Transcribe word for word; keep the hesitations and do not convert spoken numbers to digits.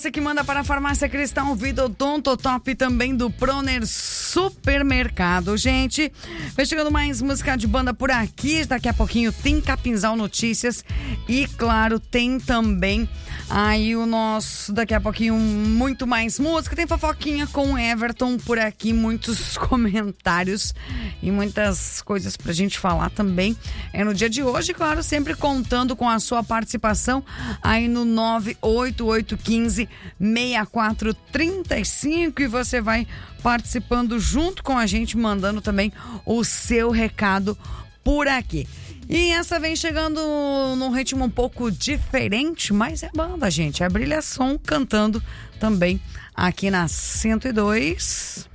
Você que manda para a Farmácia Cristal, Vida Odonto Top, também do Proner Supermercado. Gente, vai chegando mais música de banda por aqui. Daqui a pouquinho tem Capinzal Notícias e, claro, tem também aí o nosso, daqui a pouquinho, muito mais música. Tem fofoquinha com o Everton por aqui, muitos comentários e muitas coisas pra gente falar também. É no dia de hoje, claro, sempre contando com a sua participação aí no nove oito oito um cinco seis quatro três cinco e você vai participando junto com a gente, mandando também o seu recado por aqui. E essa vem chegando num ritmo um pouco diferente, mas é banda, gente. É Brilhação cantando também aqui na cento e dois.